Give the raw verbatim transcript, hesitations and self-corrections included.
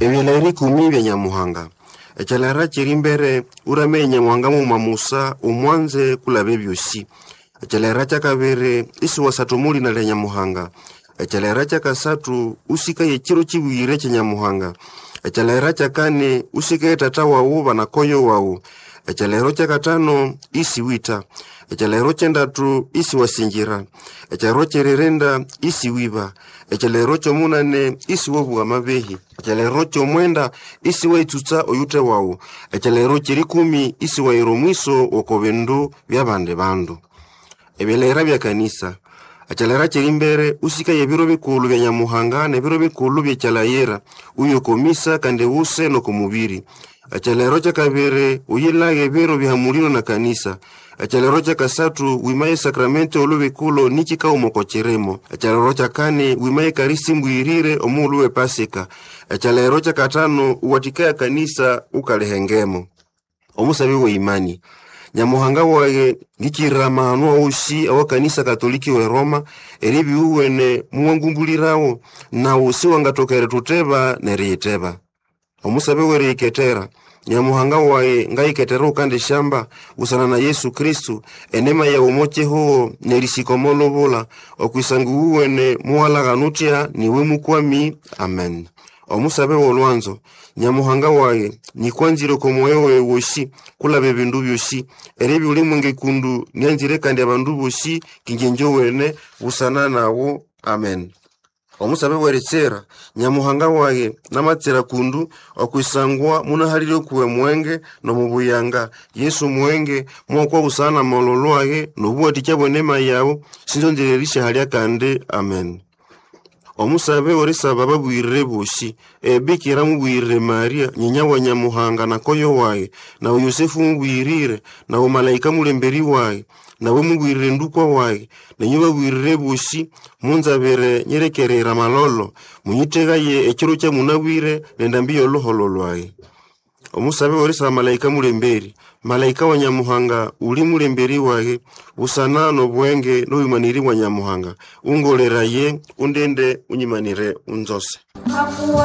Ebyelairi kumi bya Nyamuhanga. Echalara chirimbere urame Nyamuhanga mu mamusa umwanze kulabe byosi. Echalara chakabere isi wasatumuli na le Nyamuhanga. Echalara chakasatu usika yechiro chibwire cha Nyamuhanga. Echalara chakane usika tata wawu bana koyo wawu. Echalero chakatano isi wita. Echalero chendatu isi wasinjira. Echalero chererenda isi wiba. Echalero chomunane isi wobu wa mabehi. Echalero chomwenda isi waituta oyute wau. Echalero cherikumi isi wairomwiso wakovendu vya bande bandu. Ebelera vya kanisa. Echalera cherimbere usika yebiro bikulu vya Nyamuhanga na biro bikulu vya chalayera. Uyo komisa kande use no kumubiri. Echalero chakabere uyilage biro bihamulino na kanisa. Echalero chakasatu wimaye sakramento olubikulo nichika umokocheremo. Echalero chakane wimaye karisi mbwirire omuluwe pasika. Echalero chakatano uwatikaya kanisa ukalehengemo. Omusabi wa imani. Nyamuhanga wae ngikirama anuwa ushi awa kanisa katoliki we Roma eribi uwene muwangumbulirawo na usi wangatokere tuteba neriiteba. Omusabe were iketera. Nyamuhanga wae nga iketera ukande shamba usana na Yesu Kristu enema ya umoche huo nerisikomolo bola okwisangu uwene muwala ganutia niwe mukwami. Amen. Omusabe wolwanzo. Nyamuhanga wae nikwanziro komoewe woshi kula bebindu byoshi erebi uli mwenge kundu nianzire kandi abandu boshi kingenjo wene usana nawo. Amen. Omusabe weretsera. Nyamuhanga wae namatsera kundu okwisangwa munahalire kuwe mwenge no mubuyanga Yesu mwenge mwokwa usana mololo wage nobuwati chabonema yawo sinzonzererisha halia kande. Amen. Omusabe orisa baba bwirire boshi ebikira mubwirire Maria nyinya wa Nyamuhanga na koyo wae na Yosefu mubwirire na umalaika mulemberi wae na we mubwirire ndukwa wae na nyuba bwirire boshi munzabere nyerekerera malolo munyitega ye ekiro kya munabwire nendambiyo loholo wae. Omusabe orisa malaika mulemberi malaika wa Nyamuhanga uli mulemberi wae usana no bwenge no bimaniri wa Nyamuhanga ungolera ye undende unyimanire unzose.